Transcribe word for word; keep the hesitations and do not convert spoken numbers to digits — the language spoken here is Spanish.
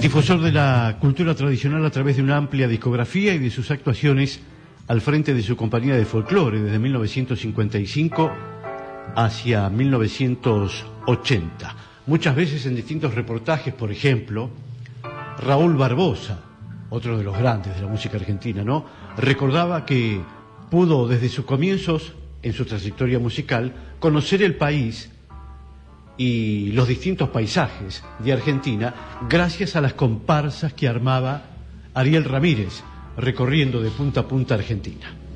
Difusor de la cultura tradicional a través de una amplia discografía y de sus actuaciones al frente de su compañía de folclore desde mil novecientos cincuenta y cinco hacia mil novecientos ochenta. Muchas veces en distintos reportajes, por ejemplo, Raúl Barbosa, otro de los grandes de la música argentina, ¿no?, recordaba que pudo desde sus comienzos en su trayectoria musical conocer el país y los distintos paisajes de Argentina gracias a las comparsas que armaba Ariel Ramírez recorriendo de punta a punta Argentina.